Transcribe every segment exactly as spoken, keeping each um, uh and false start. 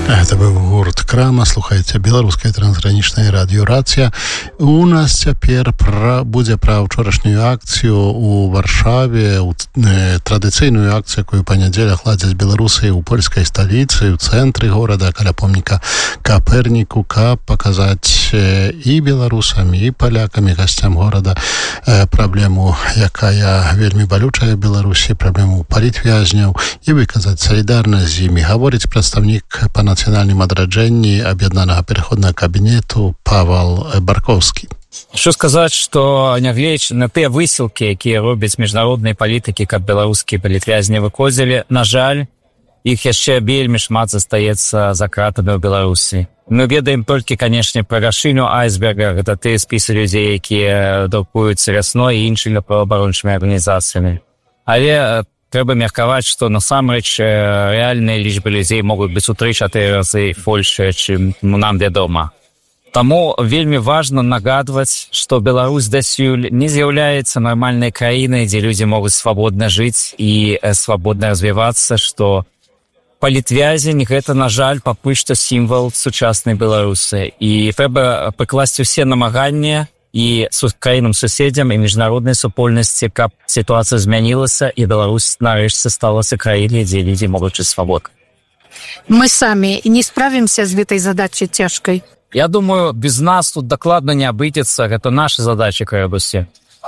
Это был гурт Крама, слухаеце беларускае трансгранічнае радыё Рацыя. У нас цяпер пра, будзе пра ўчорашнюю акцыю у Варшаве, у, э, традыцыйную акцыю, якую па нядзелях ладзяць беларусы ў польскай сталіцы, у цэнтры горада, каля помніка Каперніку, каб паказаць э, і беларусам, і палякам, і гасцям горада э, праблему, якая вельмі балючая в Беларусі, праблему палітвязняў, і выказаць салідарнасць з імі. Гаворыць прадстаўнік па нацыянальным адраджэнні аб'яднанага пераходнага кабінету Павал Баркоўскі. Що сказаць, што нягледзячы на тыя высілкі, якія робяць міжнародныя палітыкі, каб беларускія палітвязні выходзілі, на жаль, іх яшчэ вельмі шмат застаецца за кратамі ў Беларусі. Мы ведаем толькі, канешне, пра вяршыню айсберга, гэта тыя спісы людзей, якія друкуюцца вясной і іншымі праваабарончымі арганізацыямі. Але трэба меркаваць, што насамрэч рэальныя лічбы людзей могуць быць у тры-чатыры разы большыя, чым нам вядома. Таму вельмі важна нагадваць, што Беларусь дасюль не з'яўляецца нармальнай краінай, дзе людзі могуць свабодна жыць і свабодна развівацца, што палітвязень – гэта, на жаль, пакуль што сімвал сучаснай Беларусы. І трэба прыкласці ўсе намаганні і краінам-суседзям, і міжнароднай супольнасці, каб сітуацыя змянілася, і Беларусь нарэшце сталася краінай, дзе людзі могуць жыць свабодна. Мы самі не справімся з гэтай задачай цяжкай? Я думаю, без нас тут дакладна не абыдзецца, гэта наша задача крайбусе.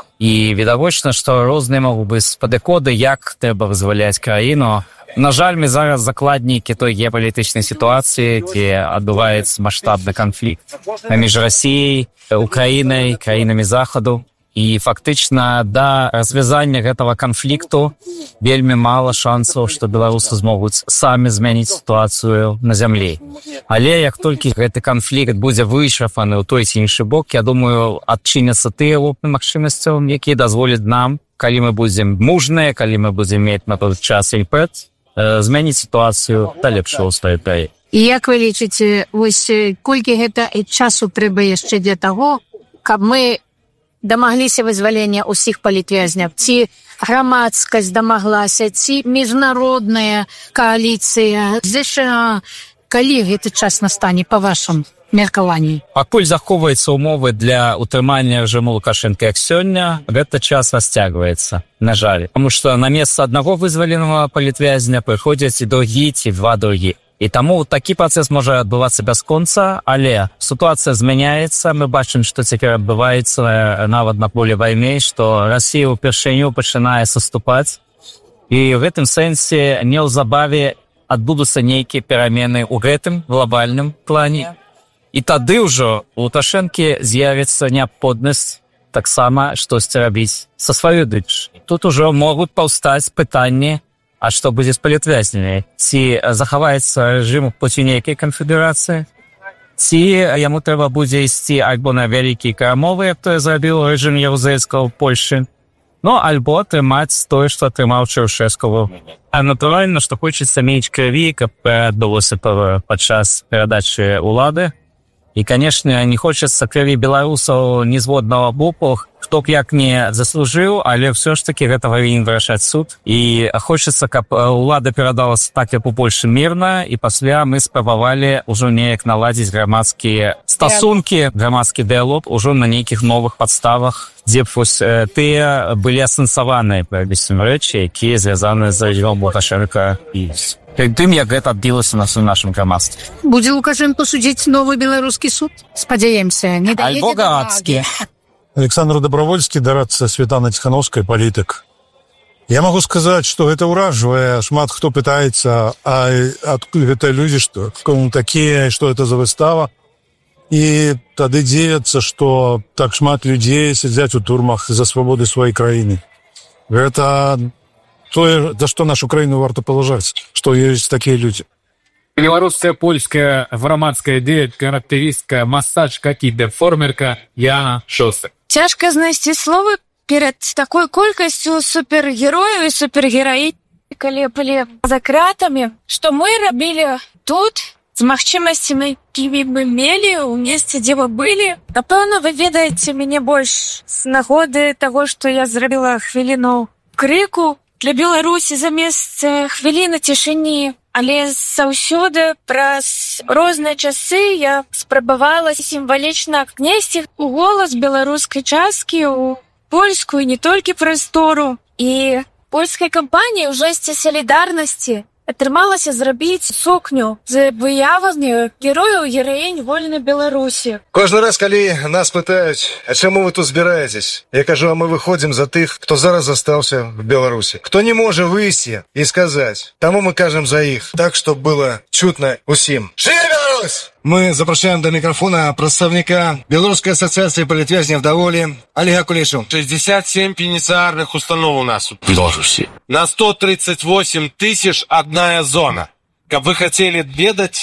І відавочна, што розныя могуць быць падыходы, як трэба вызваляць краіну. На жаль, мы зараз закладнікі той геапалітычнай сітуацыі, дзе адбываецца маштабны канфлікт паміж Расіяй, Украінай, краінамі Захаду. І фактычна да развязання гэтага канфлікту вельмі мала шансаў, што беларусы змогуць самі змяніць сітуацыю на зямлі. Але як толькі гэты канфлікт будзе вычафаны ў той ці іншы бок, я думаю, адчыняцца тыя лопны магчымасцяў, якія дазволяць нам, калі мы будзем мужныя, калі мы будзем мець на той час імпэт, змяніць сітуацыю да лепшого ў сваёй краіне. І як вы лічыце, вось колькі гэта і часу трэба яшчэ для таго, каб мы дамагліся вызвалення ўсіх палітвязняў? Ці грамадскасць дамаглася, ці міжнародная кааліцыя? ЗША, калі гэты час настане, па вашым меркаванні? Пакуль захоўваюцца ўмовы для утрымання рэжыму Лукашэнка як сёння, гэты час расцягваецца, на жаль. Таму што на месца аднаго вызваленага палітвязня прыходзяць і другі ці два другі. І таму такі працэс можа адбывацца бясконца, але сітуацыя змяняецца. Мы бачым, што цяпер адбываецца нават на полі вайны, што Расія ўпершыню пачынае саступаць. І ў гэтым сэнсе неўзабаве адбудуцца нейкія перамены ў гэтым глобальным плане. І тады ўжо у Лукашэнкі з'явіцца неабходнасць таксама штосьці рабіць са сваёй дыч. Тут ужо могуць паўстаць пытанні, а што будзе з палітвязнямі? Ці захаваецца рэжым проці нейкай канфедэрацыі? Ці яму трэба будзе ісці альбо на вялікія перамовы, як тое зрабіў рэжым Ярузельскага ў Польшчы, ну, альбо атрымаць тое, што атрымаў Чаўшэскага. А натуральна, што хочацца мець крыві, каб адбылося падчас перадачы ўлады. І, канешне, не хочацца крыві беларусаў нізводнага боку, хто б як не заслужыў, але ўсё ж такі гэта павінен вырашаць суд. І хочацца, каб ўлада перадалася так, як у Польшы мірна, і пасля мы спрабавалі ўжо неяк наладзіць грамадскія стасункі, грамадскі дыялог ўжо на нейкіх новых падставах, дзе б вось тыя былі асэнсаваныя пэўныя рэчы, якія звязаны з рэжымом Лукашэнка і перед тым, як гэта адбілася на нашым грамадстве. Будзе Лукашэнку судзіць новы беларускі суд? Спадзяемся, не даедзе альбо гарадскі. Александр Добровольскі, дорадца Светланы Ціхановскай, палітык. Я магу сказаць, што гэта ўражвае. Шмат хто пытаецца, а адкуль гэта людзі, што такія, што гэта за выстава. І тады дзеецца, што так шмат людзей сядзяць у турмах за свабоды сваёй краіны. Гэта тое, за што нашу краіну варта паважаць, што ёсць такія людзі. Беларуская, польская, грамадская дзеячка, актывістка, масачка, кіберформерка Яна Шостак. Цяжка знайсці словы перад такой колькасцю супергерояў і супергераі, калі былі за кратамі, што мы рабілі тут з магчымасцямі, якімі мы мелі ў месцы, дзе вы былі. Напэўна, вы ведаеце мяне больш з нагоды таго, што я зрабіла хвіліну крыку для Беларусі замест хвіліны цішыні. але заўсёды праз розныя часы я спрабавала сімвалічна внесці у голас беларускай часткі у польскую не толькі прастору. І польскай кампаніі ў жэсце салідарнасці атрымалася зрабіць сукню з выявамі герояў і гераінь вольнай Беларусі. Кожны раз, калі нас пытаюць, а чаму вы тут збіраецесь? Я кажу, а мы выходзім за тых, хто зараз застаўся в Беларусі. Хто не можа выйсці і сказаць. Таму мы кажам за іх, так, што было чутна усім. Жыве Беларусь! Мы запрашаем до микрофона представника Белорусской ассоциации политвязнев Даволі Олега Кулешу. шестьдесят семь пенитенциарных установ у нас в Беларуси. На сто тридцать восемь тысяч одна зона. Как вы хотели ведать,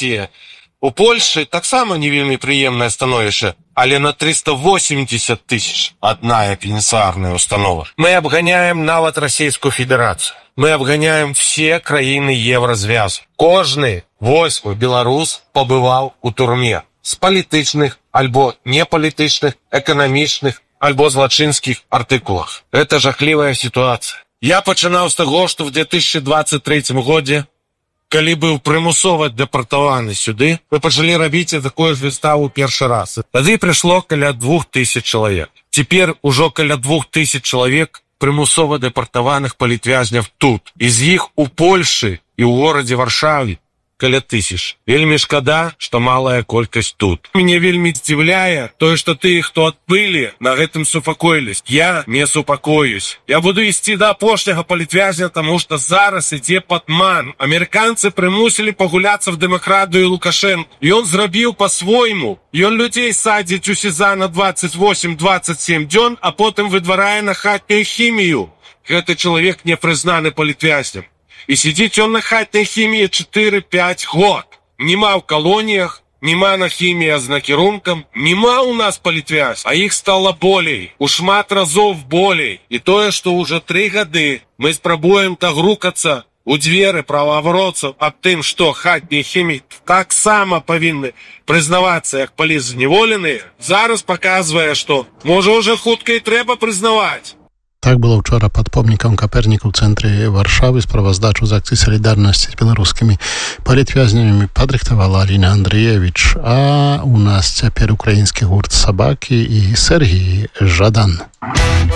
у Польши так само не вельмі приемное становище, але на триста восемьдесят тысяч одна пенитенциарная установа. Мы обгоняем нават Российскую Федерацию. Мы обгоняем все краины Еврозвязу. Кожны восьмы беларус побывал у турме з палітычных альбо непалітычных, эканамічных альбо злачынскіх артыкулах. Это жахливая ситуация. Я пачынаў з таго, што в две тысячи двадцать третьем годзе, калі быў прымусова дэпартаваны сюды, мы пачалі рабіць такую ж выставу першы раз. Тады прыйшло каля двух тысяч чалавек. Цяпер ужо каля двух тысяч чалавек прымусова дэпартаваных палітвязняў тут. Из іх у Польшы і ў горадзе Варшаве каля тысяч. Вельмі шкада, што малая колькасць тут. Мяне вельмі здзіўляе тое, што тыя, хто адбылі, на гэтым супакоілись. Я не супакоюсь. Я буду ісці да апошняга палітвязня, таму што зараз ідзе падман. Амерыканцы прымусілі пагуляцца в дэмакратыю Лукашенко. Ён зрабіў па-свойму. Ён людзей садзіць у СІЗА на двадцать восемь двадцать семь дзён, а потым выдварае на хатнюю хімію. Гэты чалавек не прызнаны палітвязнем. І сидіць он на хатній хімії чотири-п'ять год. Нема в колоніях, нема на хімії з накірунком, нема у нас палітвязь, а їх стало болей, у шмат разов болей. І тое, што уже три гады мы спрабуем так грукацца у дзверы праваабаронцаў аб тым, што хатнія хіміі таксама павінны прызнавацца як палітзневоленыя, зараз паказвае, што можа уже хутка і трэба прызнаваць. Так было вчора під помником Коперніка в центрі Варшави справоздачу з акції солідарності з білоруськими політв'язнями підрихтувала Аліна Андрієвич, а у нас тепер український гурт «Собаки» і Сергій Жадан.